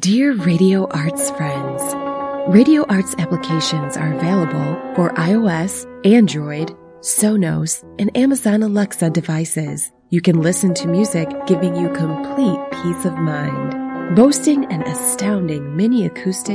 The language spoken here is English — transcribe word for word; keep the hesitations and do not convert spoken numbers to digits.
Dear Radio Arts friends, Radio Arts applications are available for iOS, Android, Sonos, and Amazon Alexa devices. You can listen to music giving you complete peace of mind. Boasting an astounding mini acoustic